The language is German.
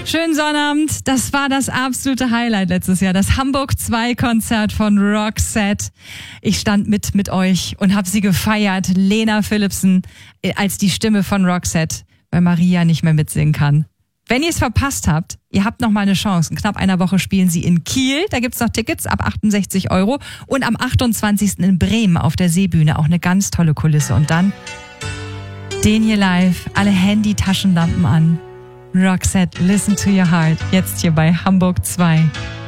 Schönen Sonnabend. Das war das absolute Highlight letztes Jahr. Das Hamburg 2 Konzert von Roxette. Ich stand mit euch und habe sie gefeiert. Lena Philipsen als die Stimme von Roxette, weil Maria nicht mehr mitsingen kann. Wenn ihr es verpasst habt, ihr habt noch mal eine Chance. In knapp einer Woche spielen sie in Kiel. Da gibt's noch Tickets ab 68 €. Und am 28. in Bremen auf der Seebühne. Auch eine ganz tolle Kulisse. Und dann den hier live. Alle Handy-Taschenlampen an. Roxette, Listen to Your Heart. Jetzt hier bei Hamburg 2.